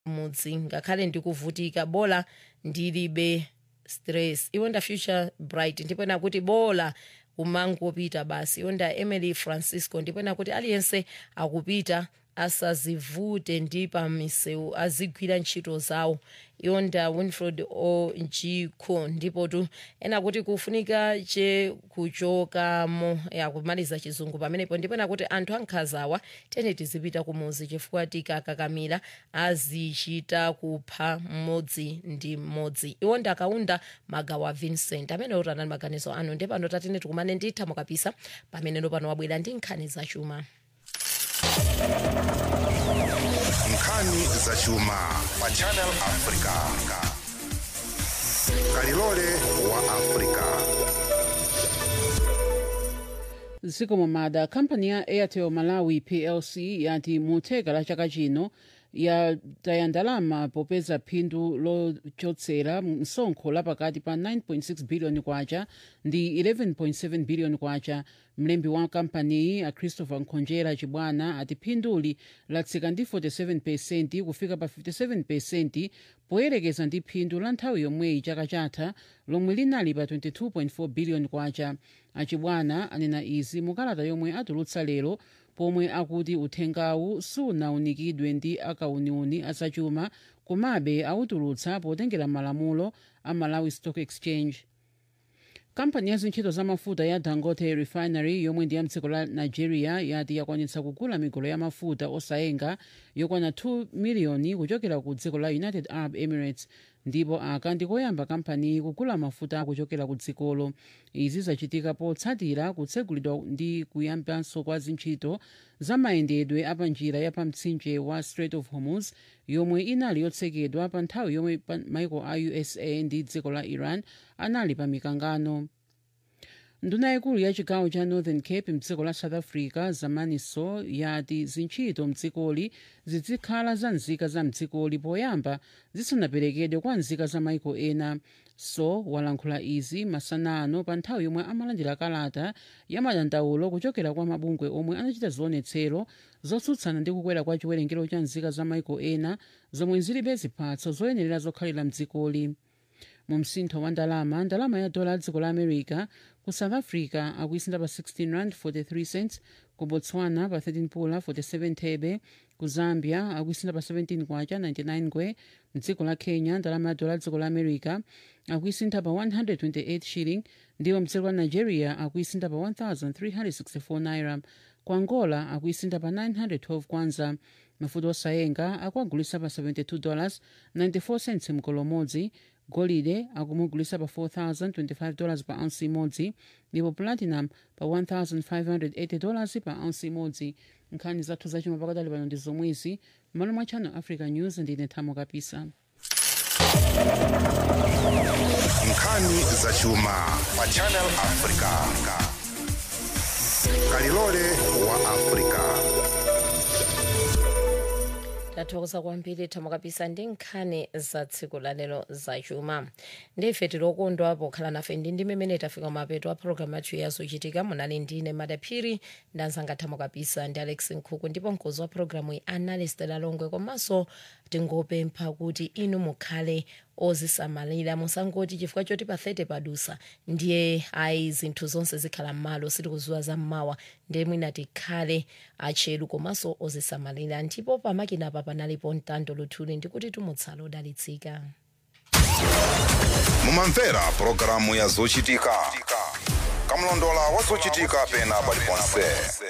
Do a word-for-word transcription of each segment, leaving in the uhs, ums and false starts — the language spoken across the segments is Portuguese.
mudzi ngakhale ndikuvutika bola ndilibe stress. Iwonda Future Bright ndipo ena kuti bola umangopita basi. Iwonda Emily Francisco ndipo ena kuti aliyense akupita asazivute ndi pamisewu azigwira ntchito zawo. Iwonda Winfred Onjiko ndipo tu ena kuti kufunika che kuchokamo yakumaliza chizungu pamenepo ndipo ena kuti anthu ankhazawa tene tizipita kumuzi chifukwa tikakakamira azichita kupha mmodzi ndi mmodzi. Iwonda Kaunda Magawa Vincent amene utanani maganizo anu ndipo pano tatene tikumane nditha mukapisa pamene pano wabwera ndi nkhani zachuma. Nkhani zachuma pa Channel Africa. Kalilole wa Africa. Zikomo mada kampani ya Airtel Malawi P L C yati mutheka la chaka chino ya tayandalama popeza phindu lochotsera msonkho lapakati pa nine point six billion kwacha ndi eleven point seven billion kwacha. Mlembi wa kampani a Christopher Nkhonjera Chibwana ati phinduli latsika ndi forty-seven percent kufika pa fifty-seven percent poyerekeza ndi phindu la nthawi yomweyi chaka chatha lomwe linali pa twenty-two point four billion kwacha. Achibwana anena izi mukalata yomwe atulutsa lero pomwe akuti uthengawu sunaunikidwe ndi akauniuni azachuma komabe awutulutsa potengera malamulo a Malawi Stock Exchange. Kampani ya zintchito za mafuta ya Dangote Refinery yomwe ndi ya mdziko la Nigeria yati yakwanitsa kugula migolo ya mafuta osayenga yokwana two miliyoni kuchokera ku dziko la United Arab Emirates ndipo aka ndikoyamba kampani kugula mafuta kuchokera ku dzikolo. Izi zachitika potsatira kutsegulidwa ndi kuyambanso kwa zintchito za mayendedwe apa njira ya pa mtsinje wa Strait of Hormuz yomwe inali yotsekedwa pa nthawi yomwe maiko a U S A ndi dziko la Iran anali pa mikangano. Nduna yaikulu ya chigawo cha Northern Cape mdziko la South Africa zamaniso yati zintchito mdzikoli zizikhala za nzika za mdzikoli poyamba zisanaperekedwe kwa nzika za maiko ena. So walankhula izi masana ano pa nthawi yomwe amalandira kalata ya madandaulo kuchokera kwa mabungwe omwe anachita zionetsero zotsutsana ndi kukwera kwa chiwerengero cha nzika za maiko ena zomwe zilibe ziphatso zoyenerera zokhalira mdzikoli. Mu msintho wa ndalama ndalama ya dola dziko la America ku South Africa akuisinda pa sixteen rand forty-three cents, ku Botswana pa thirteen pula forty-seven thebe, ku Zambia akuisinda pa seventeen kwacha ninety-nine ngwe. Mdziko la Kenya ndalama ya dola dziko la America akuisinda pa one hundred twenty-eight shilling ndipo mdziko la Nigeria akuisinda pa one thousand three hundred sixty-four naira. Ku Angola akuisinda pa nine hundred twelve kwanza. Mafuta osayenga akuagulisa pa seventy-two dollars ninety-four cents mkolo modzi. Golide akumugulisa pa four thousand twenty-five dollars pa ounce imodzi ndipo platinum pa one thousand five hundred eighty dollars pa ounce imodzi. Nkhani zathu zachuma pakadali pano ndi zomwezi malo mwa Channel Africa News ndine Thamo Kapisa. Nkhani zachuma pa Channel Africa. Kalilole wa Africa. Tathokoza kwambiri Thamo Kapisa ndi nkhani za tsiku la lero zachuma. Ndife tilokondwa pokhala nafe ndi ndi mmene tafika mapeto a program yathu yazochitika munali ndine Madaphiri ndanzanga Thamo Kapisa ndi Alex Nkhuku ndipo mkozi wa programu iyi anali Stella Longwe komanso tingopempha kuti inu mukhale ozisamalira musangoti chifukwa choti pa thirty padusa ndiye ayi zinthu zonse zikhala mmalo sitikuzuwa za mmawa ndiye mwina tikhale achelu komanso ozisamalira ndipo pamakina pa panalipo Ntando Luthuli ndikuti tumutsala odalitsika. Mumamvera programu ya zochitika. Kamlondola wa zochitika pena paliponse.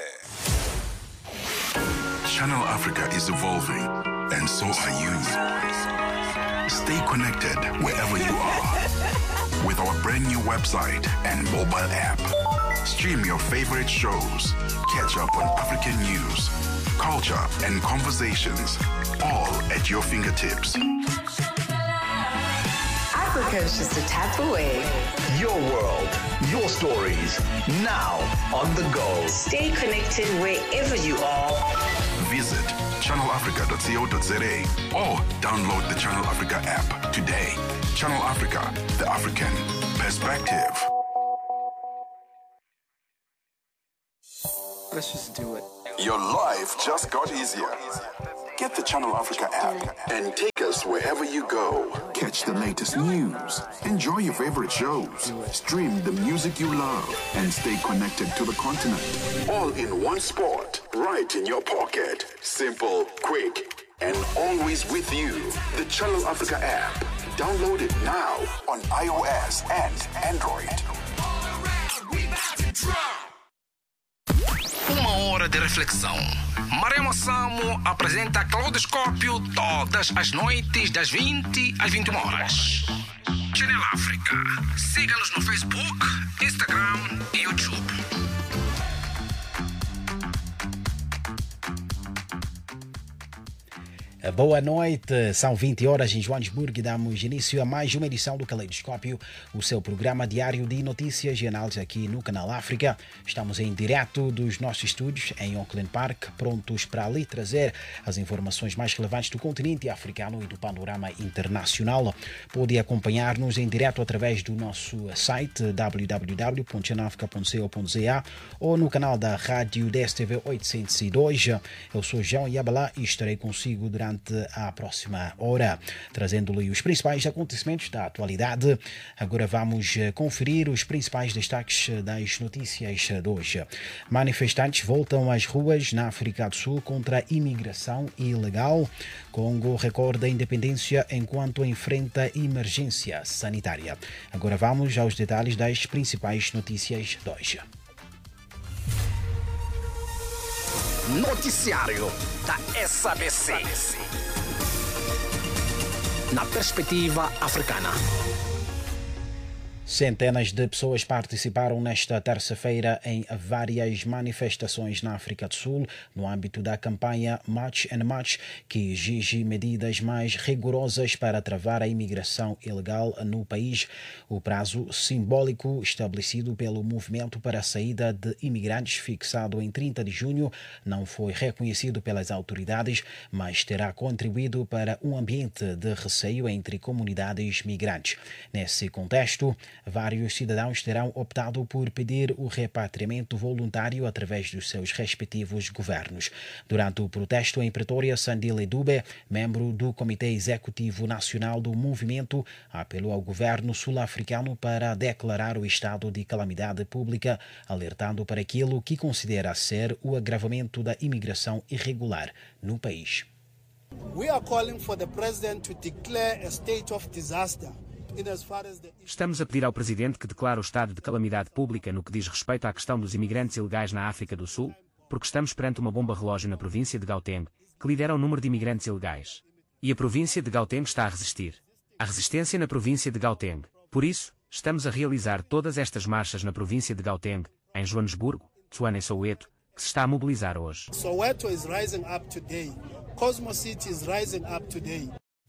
Channel Africa is evolving, and so are you. Stay connected wherever you are with our brand new website and mobile app. Stream your favorite shows, catch up on African news, culture, and conversations, all at your fingertips. Africa is just a tap away. Your world, your stories, now on the go. Stay connected wherever you are. Visit channel africa dot co dot za or download the Channel Africa app today. Channel Africa, the African perspective. Let's just do it. Your life just got easier. Get the Channel Africa app and take us wherever you go. Catch the latest news, enjoy your favorite shows, stream the music you love, and stay connected to the continent. All in one spot, right in your pocket. Simple, quick, and always with you. The Channel Africa app. Download it now on iOS and Android. Uma hora de reflexão. Maremo Samo apresenta Claudoscópio todas as noites das vinte às vinte e uma horas. Channel África. Siga-nos no Facebook, Instagram e YouTube. Boa noite, são vinte horas em Joanesburgo e damos início a mais uma edição do Caleidoscópio, o seu programa diário de notícias e análise aqui no Canal África. Estamos em direto dos nossos estúdios em Auckland Park, prontos para lhe trazer as informações mais relevantes do continente africano e do panorama internacional. Pode acompanhar-nos em direto através do nosso site w w w ponto channel africa ponto co ponto za ou no canal da Rádio D S T V oitocentos e dois. Eu sou João Yabalá e estarei consigo durante a próxima hora, trazendo-lhe os principais acontecimentos da atualidade. Agora vamos conferir os principais destaques das notícias de hoje. Manifestantes voltam às ruas na África do Sul contra a imigração ilegal. Congo recorda a independência enquanto enfrenta emergência sanitária. Agora vamos aos detalhes das principais notícias de hoje. Noticiário da S A B C. Na perspectiva africana. Centenas de pessoas participaram nesta terça-feira em várias manifestações na África do Sul, no âmbito da campanha March and March, que exige medidas mais rigorosas para travar a imigração ilegal no país. O prazo simbólico estabelecido pelo movimento para a saída de imigrantes, fixado em trinta de junho, não foi reconhecido pelas autoridades, mas terá contribuído para um ambiente de receio entre comunidades migrantes. Nesse contexto, vários cidadãos terão optado por pedir o repatriamento voluntário através dos seus respectivos governos. Durante o protesto em Pretória, Sandile Dube, membro do Comitê Executivo Nacional do Movimento, apelou ao governo sul-africano para declarar o estado de calamidade pública, alertando para aquilo que considera ser o agravamento da imigração irregular no país. We are calling for the president to declare a state of disaster. Estamos a pedir ao Presidente que declare o estado de calamidade pública no que diz respeito à questão dos imigrantes ilegais na África do Sul, porque estamos perante uma bomba relógio na província de Gauteng, que lidera o número de imigrantes ilegais. E a província de Gauteng está a resistir. Há resistência na província de Gauteng. Por isso, estamos a realizar todas estas marchas na província de Gauteng, em Joanesburgo, Tshwane e Soweto, que se está a mobilizar hoje. Soweto is rising up today. Cosmo City is rising up today.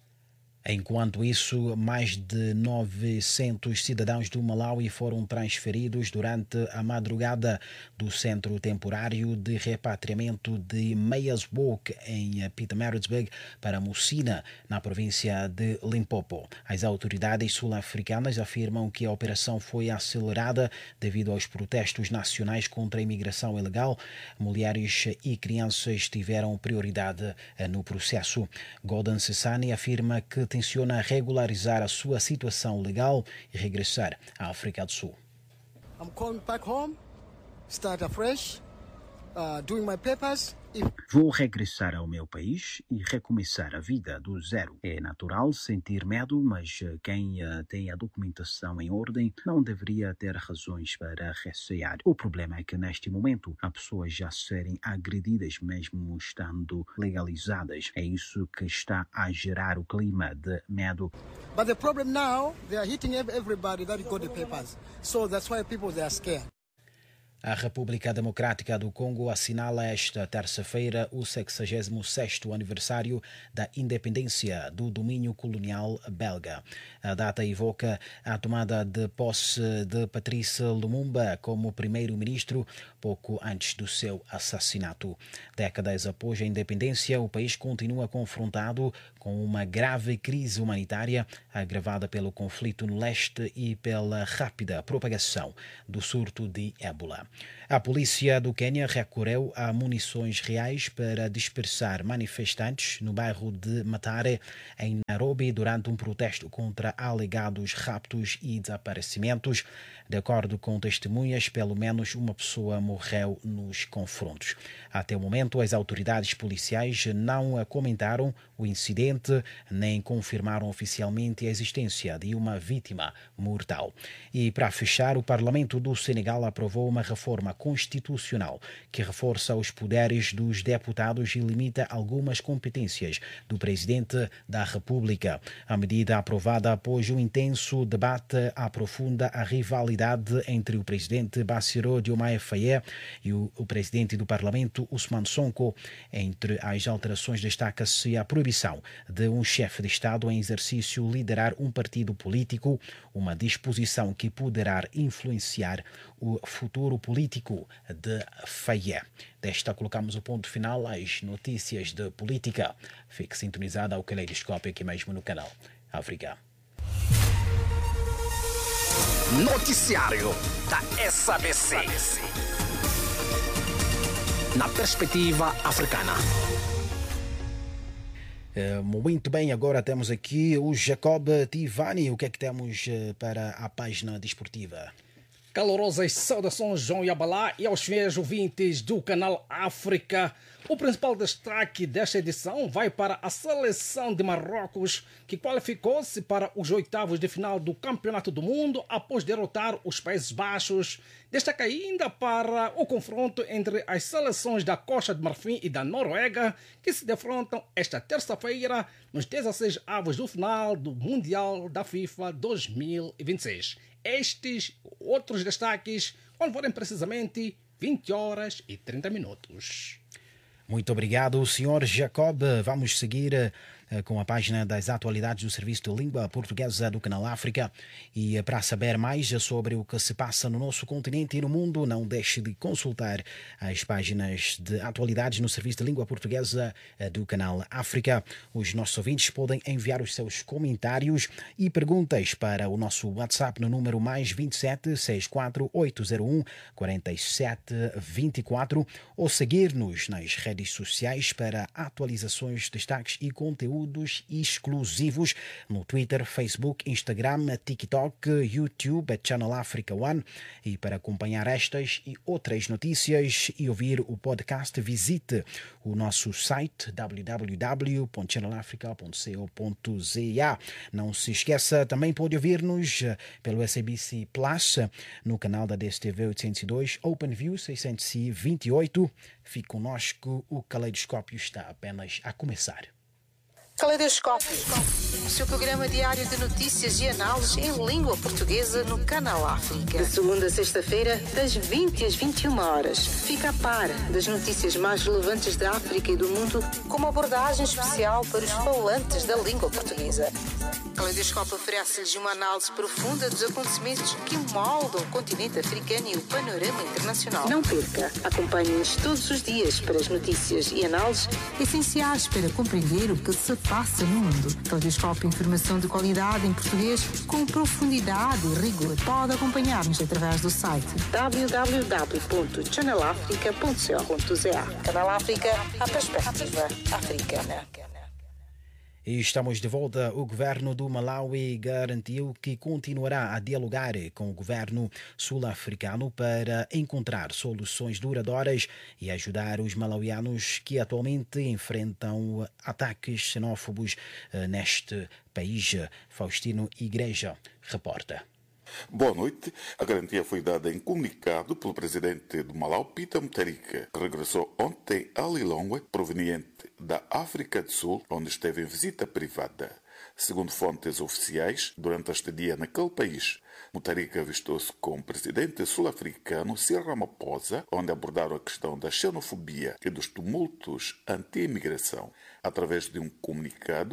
Enquanto isso, mais de novecentos cidadãos do Malawi foram transferidos durante a madrugada do Centro Temporário de Repatriamento de Meyersburg, em Pietermaritzburg, para Messina, na província de Limpopo. As autoridades sul-africanas afirmam que a operação foi acelerada devido aos protestos nacionais contra a imigração ilegal. Mulheres e crianças tiveram prioridade no processo. Gordon Sesani afirma que tenciona regularizar a sua situação legal e regressar à África do Sul. I'm going back home, start afresh, uh, doing my papers. Vou regressar ao meu país e recomeçar a vida do zero. É natural sentir medo, mas quem uh, tem a documentação em ordem não deveria ter razões para recear. O problema é que neste momento há pessoas já serem agredidas mesmo estando legalizadas. É isso que está a gerar o clima de medo. But the problem now, they are hitting everybody that got the papers. So that's why people they are scared. A República Democrática do Congo assinala esta terça-feira o sexagésimo sexto aniversário da independência do domínio colonial belga. A data evoca a tomada de posse de Patrice Lumumba como primeiro-ministro pouco antes do seu assassinato. Décadas após a independência, o país continua confrontado com uma grave crise humanitária agravada pelo conflito no leste e pela rápida propagação do surto de ébola. A polícia do Quênia recorreu a munições reais para dispersar manifestantes no bairro de Mathare, em Nairobi, durante um protesto contra alegados raptos e desaparecimentos. De acordo com testemunhas, pelo menos uma pessoa morreu nos confrontos. Até o momento, as autoridades policiais não comentaram o incidente nem confirmaram oficialmente a existência de uma vítima mortal. E, para fechar, o Parlamento do Senegal aprovou uma reforma constitucional que reforça os poderes dos deputados e limita algumas competências do Presidente da República. A medida aprovada após um intenso debate aprofunda a rivalidade entre o Presidente Bassirou Diomaye Faye e o, o Presidente do Parlamento, Ousmane Sonko. Entre as alterações destaca-se a proibição de um chefe de Estado em exercício liderar um partido político, uma disposição que poderá influenciar o futuro político de Faye. Desta colocamos o ponto final às notícias de política. Fique sintonizado ao Caleidoscópio aqui mesmo no canal África. Noticiário da S A B C. Na perspectiva africana. Muito bem, agora temos aqui o Jacob Tivani. O que é que temos para a página desportiva? Calorosas saudações, João Yabalá, e aos fiéis ouvintes do canal África. O principal destaque desta edição vai para a seleção de Marrocos, que qualificou-se para os oitavos de final do Campeonato do Mundo após derrotar os Países Baixos. Destaca ainda para o confronto entre as seleções da Costa de Marfim e da Noruega, que se defrontam esta terça-feira nos dezesseis avos do final do Mundial da FIFA dois mil e vinte e seis. Estes outros destaques, quando forem precisamente vinte horas e trinta minutos. Muito obrigado, senhor Jacob. Vamos seguir uh, com a página das atualidades do Serviço de Língua Portuguesa do Canal África. E uh, para saber mais sobre o que se passa no nosso continente e no mundo, não deixe de consultar as páginas de atualidades no Serviço de Língua Portuguesa uh, do Canal África. Os nossos ouvintes podem enviar os seus comentários e perguntas para o nosso WhatsApp no número mais vinte e sete, sessenta e quatro, oitocentos e um, quarenta e sete vinte e quatro ou seguir-nos nas redes sociais para atualizações, destaques e conteúdos exclusivos no Twitter, Facebook, Instagram, TikTok, YouTube, Channel Africa One. E para acompanhar estas e outras notícias e ouvir o podcast, visite o nosso site w w w ponto channel africa ponto co ponto z a. Não se esqueça, também pode ouvir-nos pelo S A B C Plus no canal da D S T V oitocentos e dois, OpenView seiscentos e vinte e oito. Fique conosco, o Caleidoscópio está apenas a começar. Caleidoscópio, o seu programa diário de notícias e análises em língua portuguesa no Canal África. De segunda a sexta-feira, das vinte às vinte e uma horas. Fica a par das notícias mais relevantes da África e do mundo, com uma abordagem especial para os falantes da língua portuguesa. Caleidoscópio oferece-lhes uma análise profunda dos acontecimentos que moldam o continente africano e o panorama internacional. Não perca, acompanhe-nos todos os dias para as notícias e análises essenciais para compreender o que se passa no mundo. Caleidoscópio, informação de qualidade em português com profundidade e rigor. Pode acompanhar-nos através do site w w w ponto channel africa ponto co ponto z a. Canal África, a perspectiva africana. E estamos de volta. O governo do Malawi garantiu que continuará a dialogar com o governo sul-africano para encontrar soluções duradouras e ajudar os malauianos que atualmente enfrentam ataques xenófobos neste país. Faustino Igreja reporta. Boa noite. A garantia foi dada em comunicado pelo presidente do Malau, Peter Mutharika, que regressou ontem a Lilongwe, proveniente da África do Sul, onde esteve em visita privada. Segundo fontes oficiais, durante a estadia naquele país, Mutharika avistou-se com o presidente sul-africano Cyril Ramaphosa, onde abordaram a questão da xenofobia e dos tumultos anti-imigração. Através de um comunicado,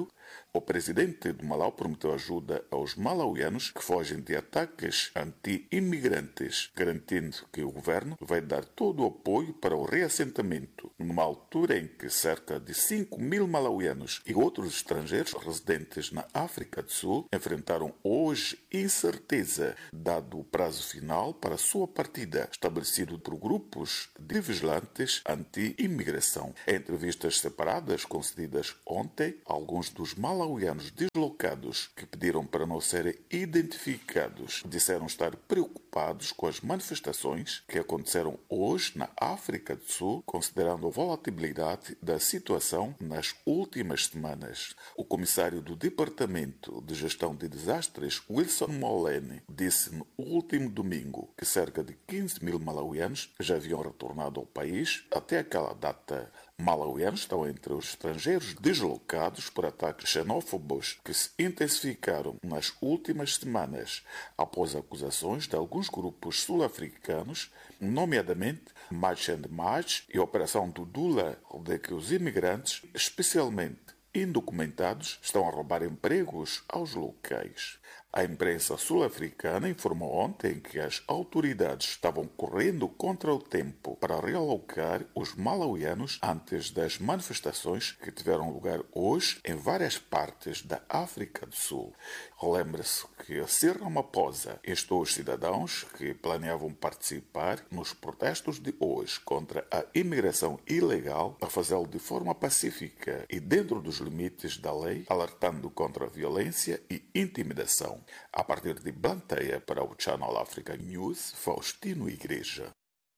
O presidente do Malau prometeu ajuda aos malauianos que fogem de ataques anti-imigrantes, garantindo que o governo vai dar todo o apoio para o reassentamento, numa altura em que cerca de cinco mil malauianos e outros estrangeiros residentes na África do Sul enfrentaram hoje incerteza, dado o prazo final para sua partida, estabelecido por grupos de vigilantes anti-imigração. Em entrevistas separadas concedidas ontem, alguns dos malauianos deslocados que pediram para não serem identificados disseram estar preocupados com as manifestações que aconteceram hoje na África do Sul, considerando a volatilidade da situação nas últimas semanas. O comissário do Departamento de Gestão de Desastres, Wilson Molene, disse no último domingo que cerca de quinze mil malauianos já haviam retornado ao país. Até aquela data, malauianos estão entre os estrangeiros deslocados por ataques xenófobos que se intensificaram nas últimas semanas após acusações de alguns grupos sul-africanos, nomeadamente March and March e a Operação Dudula, de que os imigrantes, especialmente indocumentados, estão a roubar empregos aos locais. A imprensa sul-africana informou ontem que as autoridades estavam correndo contra o tempo para realocar os malauianos antes das manifestações que tiveram lugar hoje em várias partes da África do Sul. Relembra-se que Cyril Ramaphosa instou os cidadãos que planeavam participar nos protestos de hoje contra a imigração ilegal a fazê-lo de forma pacífica e dentro dos limites da lei, alertando contra a violência e intimidação. A partir de Blantyre para o Channel Africa News, Faustino Igreja.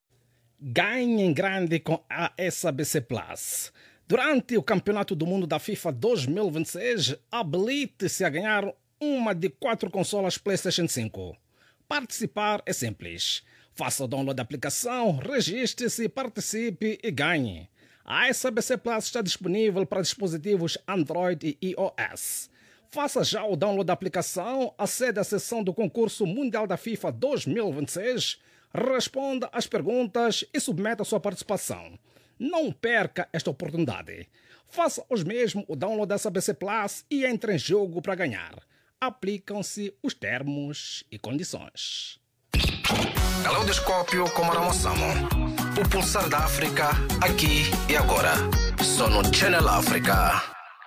Ganhe em grande com a S A B C Plus. Durante o Campeonato do Mundo da FIFA dois mil e vinte e seis, habilite-se a ganhar uma de quatro consolas PlayStation cinco. Participar é simples. Faça o download da aplicação, registre-se, participe e ganhe. A S A B C Plus está disponível para dispositivos Android e iOS. Faça já o download da aplicação, acede à seção do concurso Mundial da FIFA dois mil e vinte e seis, responda às perguntas e submeta a sua participação. Não perca esta oportunidade. Faça hoje mesmo o download da S A B C Plus e entre em jogo para ganhar. Aplicam-se os termos e condições. Caleidoscópio com Maramo Samo. O pulsar da África, aqui e agora. Só no Channel África.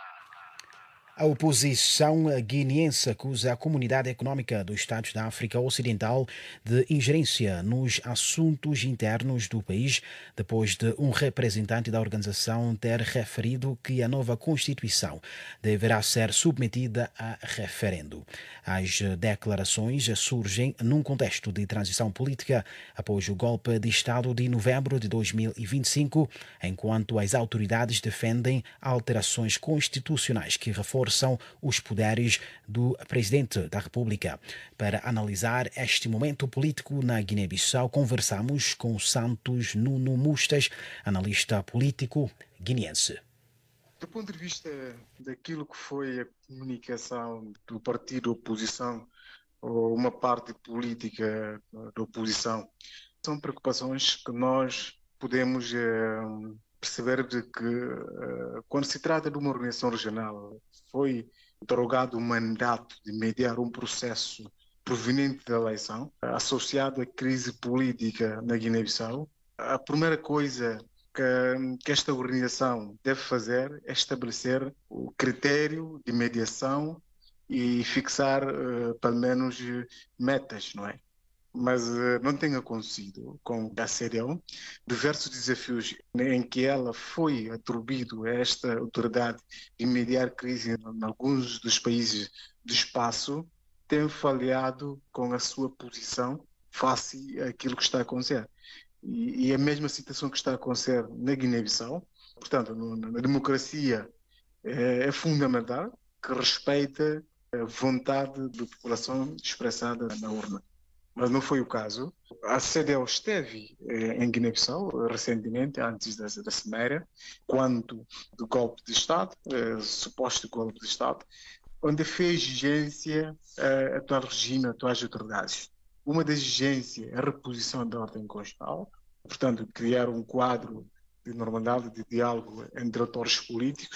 A oposição guineense acusa a Comunidade Económica dos Estados da África Ocidental de ingerência nos assuntos internos do país, depois de um representante da organização ter referido que a nova Constituição deverá ser submetida a referendo. As declarações surgem num contexto de transição política após o golpe de Estado de novembro de dois mil e vinte e cinco, enquanto as autoridades defendem alterações constitucionais que reforçam são os poderes do Presidente da República. Para analisar este momento político na Guiné-Bissau, conversamos com Santos Nuno Mustas, analista político guineense. Do ponto de vista daquilo que foi a comunicação do partido oposição ou uma parte política da oposição, são preocupações que nós podemos eh, perceber de que eh, quando se trata de uma organização regional, foi derogado o mandato de mediar um processo proveniente da eleição, associado à crise política na Guiné-Bissau. A primeira coisa que, que esta organização deve fazer é estabelecer o critério de mediação e fixar, uh, pelo menos, metas, não é? Mas uh, não tem acontecido com a C D A O. Diversos desafios em que ela foi atribuído a esta autoridade de mediar crise em alguns dos países do espaço, tem falhado com a sua posição face àquilo que está a acontecer. E, e a mesma situação que está a acontecer na Guiné-Bissau. Portanto, no, na democracia é, é fundamental que respeite a vontade da população expressada na urna. Mas não foi o caso. A C D A O esteve eh, em Guiné-Bissau recentemente, antes da, da Cimeira, quando do golpe de Estado, eh, suposto golpe de Estado, onde fez exigência eh, atual regime, atuais autoridades. Uma das exigências é a reposição da ordem constitucional, portanto, criar um quadro de normalidade, de diálogo entre atores políticos,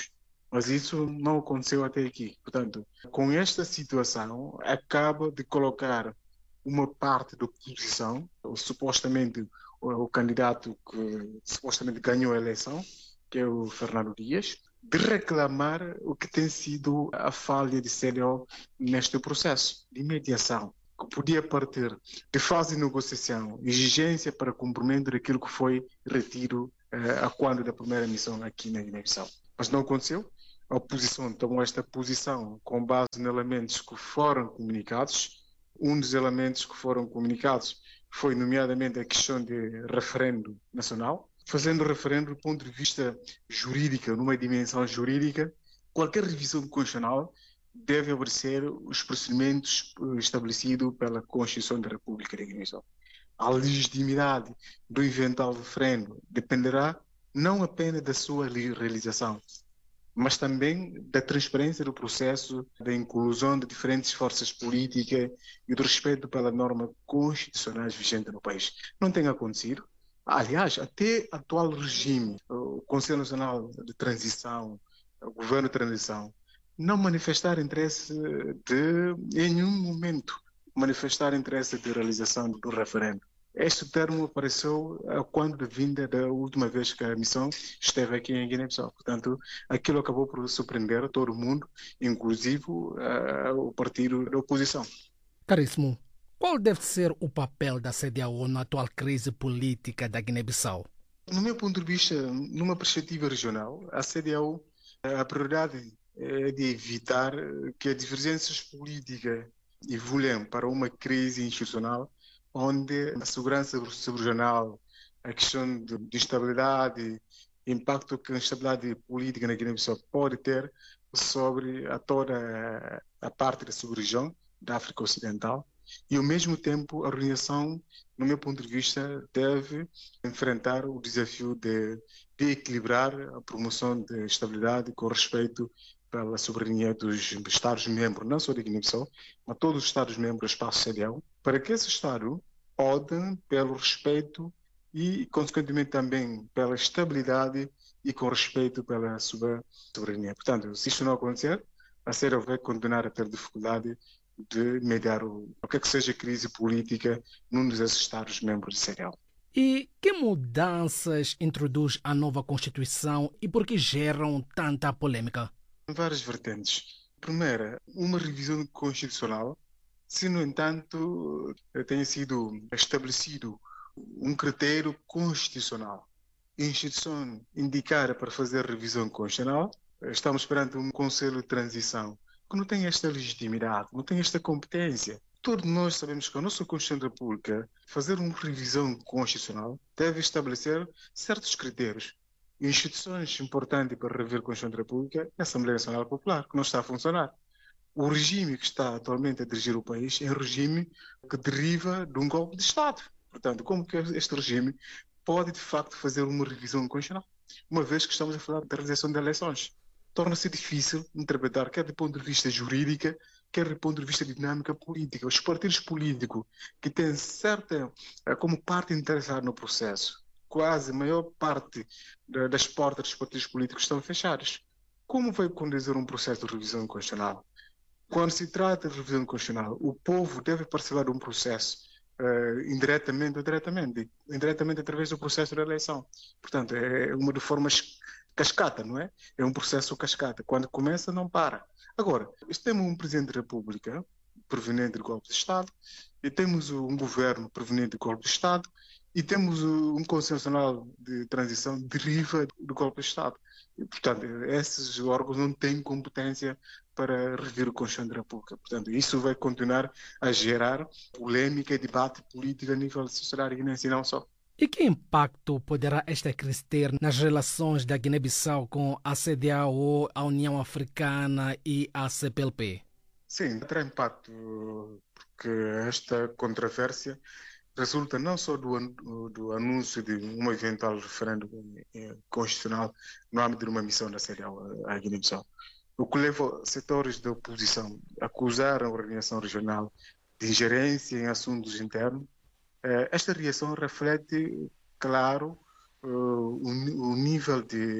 Mas isso não aconteceu até aqui. Portanto, com esta situação, acaba de colocar uma parte da oposição, ou, supostamente o, o candidato que supostamente ganhou a eleição, que é o Fernando Dias, de reclamar o que tem sido a falha de C D A O neste processo de mediação, que podia partir de fase de negociação, exigência para cumprimento daquilo que foi retiro eh, a quando da primeira missão aqui na Guiné-Bissau. Mas não aconteceu. A oposição tomou esta posição com base em elementos que foram comunicados. Um dos elementos que foram comunicados foi, nomeadamente, a questão de referendo nacional. Fazendo referendo do ponto de vista jurídico, numa dimensão jurídica, qualquer revisão constitucional deve obedecer os procedimentos estabelecidos pela Constituição da República da Guiné-Bissau. A legitimidade do eventual referendo dependerá não apenas da sua realização, mas também da transparência do processo, da inclusão de diferentes forças políticas e do respeito pela norma constitucional vigente no país. Não tem acontecido. Aliás, até o atual regime, o Conselho Nacional de Transição, o Governo de Transição, não manifestar interesse de, em nenhum momento, manifestar interesse de realização do referendo. Este termo apareceu quando da vinda da última vez que a missão esteve aqui em Guiné-Bissau. Portanto, aquilo acabou por surpreender todo mundo, inclusive uh, o partido da oposição. Caríssimo, qual deve ser o papel da C D A O na atual crise política da Guiné-Bissau? No meu ponto de vista, numa perspectiva regional, a C D A O, a prioridade é de evitar que as divergências políticas evoluam para uma crise institucional, onde a segurança regional, a questão de, de instabilidade, impacto que a instabilidade política na Guiné-Bissau pode ter sobre a toda a parte da sub-região da África Ocidental. E, ao mesmo tempo, a organização, no meu ponto de vista, deve enfrentar o desafio de, de equilibrar a promoção de estabilidade com respeito pela soberania dos Estados-membros, não só da Guiné-Bissau, mas todos os Estados-membros do espaço C D A O, para que esse Estado odem pelo respeito e, consequentemente, também pela estabilidade e com respeito pela sua soberania. Portanto, se isto não acontecer, a C D A O vai continuar a ter dificuldade de mediar o, o que é que seja crise política num dos Estados-membros do C D A O. E que mudanças introduz a nova Constituição e por que geram tanta polêmica? Várias vertentes. Primeira, uma revisão constitucional, se, no entanto, tenha sido estabelecido um critério constitucional. A instituição indicada para fazer revisão constitucional, estamos perante um Conselho de Transição que não tem esta legitimidade, não tem esta competência. Todos nós sabemos que a nossa Constituição da República, fazer uma revisão constitucional, deve estabelecer certos critérios. Instituições importantes para rever a Constituição da República é a Assembleia Nacional Popular, que não está a funcionar. O regime que está atualmente a dirigir o país é um regime que deriva de um golpe de Estado. Portanto, como que este regime pode, de facto, fazer uma revisão constitucional? Uma vez que estamos a falar da realização de eleições. Torna-se difícil interpretar, quer do ponto de vista jurídico, quer do ponto de vista de dinâmica política. Os partidos políticos que têm certa, como parte interessada no processo, quase a maior parte das portas dos partidos políticos estão fechadas. Como vai conduzir um processo de revisão constitucional? Quando se trata de revisão constitucional, o povo deve participar de um processo uh, indiretamente ou diretamente, indiretamente através do processo de eleição. Portanto, é uma de formas cascata, não é? É um processo cascata. Quando começa, não para. Agora, temos um Presidente da República proveniente do golpe de Estado, e temos um governo proveniente do golpe de Estado, e temos um Conselho Nacional de Transição deriva do golpe de Estado. E, portanto, esses órgãos não têm competência para rever a Constituição da República. Portanto, isso vai continuar a gerar polêmica e debate político a nível da sociedade guinense e não só. E que impacto poderá esta crise ter nas relações da Guiné-Bissau com a C D A O, a União Africana e a C P L P? Sim, terá impacto, porque esta controvérsia resulta não só do, do anúncio de um eventual referendo constitucional no âmbito de uma missão da C D A O à Guiné-Bissau, o que leva setores da oposição a acusar a organização regional de ingerência em assuntos internos. Esta reação reflete, claro, o nível de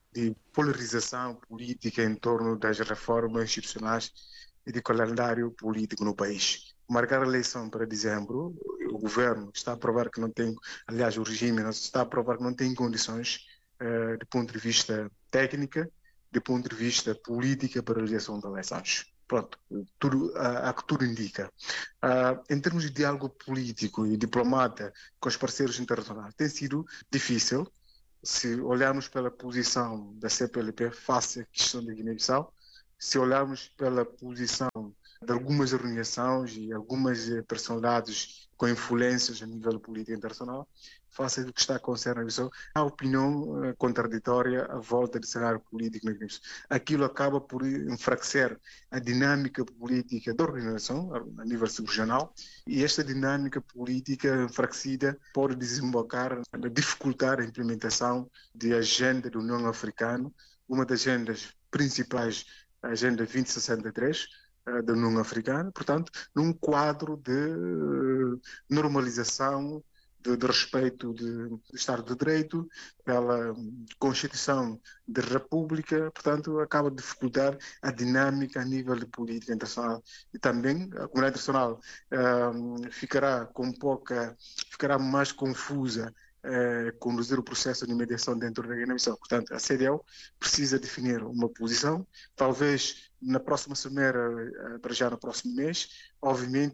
de polarização política em torno das reformas institucionais e de calendário político no país. Marcar a eleição para dezembro, o governo está a provar que não tem, aliás, o regime está a provar que não tem condições, uh, do ponto de vista técnico, do ponto de vista político, para a realização das eleições. Pronto, tudo, a, a que tudo indica. Uh, em termos de diálogo político e diplomata com os parceiros internacionais, tem sido difícil. Se olharmos pela posição da C P L P face à questão da Guiné-Bissau, se olharmos pela posição de algumas organizações e algumas personalidades com influências a nível político internacional, face ao que está a acontecer na Guiné-Bissau, há opinião uh, contraditória à volta do cenário político na Guiné-Bissau. Aquilo acaba por enfraquecer a dinâmica política da organização a nível subregional, e esta dinâmica política enfraquecida pode desembocar, dificultar a implementação de agenda da União Africana, uma das agendas principais, a Agenda vinte sessenta e três, da União Africana, portanto, num quadro de normalização, de, de respeito de, do Estado de Direito, pela Constituição da República, portanto, acaba de dificultar a dinâmica a nível de política internacional. E também a comunidade internacional uh, ficará com pouca, ficará mais confusa Uh, conduzir o processo de mediação dentro da Guiné-Bissau. Portanto, a C D A O precisa definir uma posição, talvez na próxima semana, uh, para já no próximo mês. Obviamente,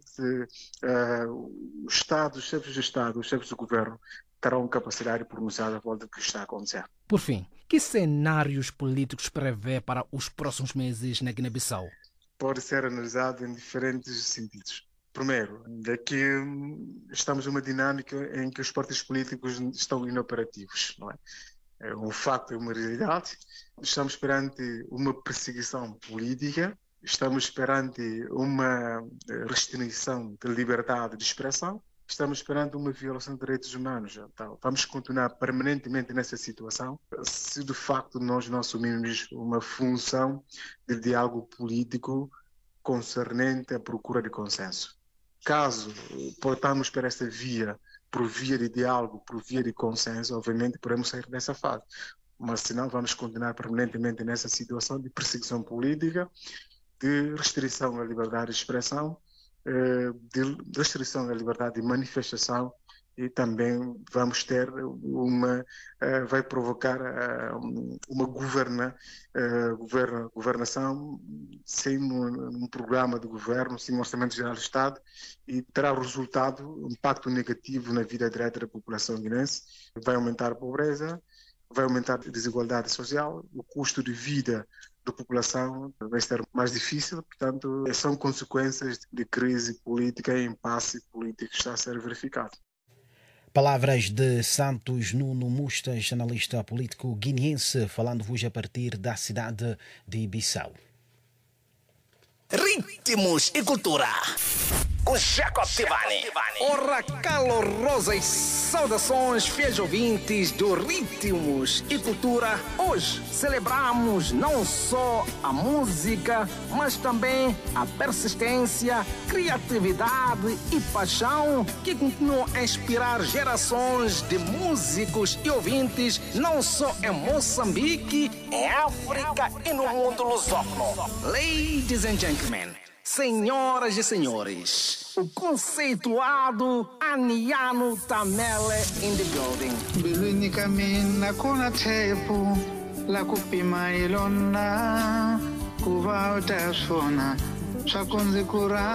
uh, os Estados, os chefes de Estado, os chefes de governo terão capacidade de pronunciar a volta do que está a acontecer. Por fim, que cenários políticos prevê para os próximos meses na Guiné-Bissau? Pode ser analisado em diferentes sentidos. Primeiro, é que estamos numa dinâmica em que os partidos políticos estão inoperativos, não é? É um facto, é uma realidade. Estamos perante uma perseguição política, estamos perante uma restrição da liberdade de expressão, estamos perante uma violação de direitos humanos. Então, vamos continuar permanentemente nessa situação se de facto nós não assumirmos uma função de diálogo político concernente à procura de consenso. Caso portamos para esta via, por via de diálogo, por via de consenso, obviamente podemos sair dessa fase. Mas senão vamos continuar permanentemente nessa situação de perseguição política, de restrição à liberdade de expressão, de restrição à liberdade de manifestação, e também vamos ter uma, uh, vai provocar uh, uma governa, uh, governa, governação sem um, um programa de governo, sem um orçamento geral do Estado, e terá o resultado, um impacto negativo na vida direta da população guinense. Vai aumentar a pobreza, vai aumentar a desigualdade social, o custo de vida da população vai ser mais difícil, portanto, são consequências de crise política e impasse político que está a ser verificado. Palavras de Santos Nuno Mustas, analista político guineense, falando-vos a partir da cidade de Bissau. Ritmos e cultura com Jacob Tivani. Ora, calorosas saudações, fiéis ouvintes do Ritmos e Cultura. Hoje celebramos não só a música, mas também a persistência, criatividade e paixão que continuam a inspirar gerações de músicos e ouvintes, não só em Moçambique, em África e no mundo lusófono. Ladies and gentlemen, senhoras e senhores, o conceituado Aniano Tamele in the building. Biluni kamina kona tepu la kupima ilona kuva utasona sakunzi kura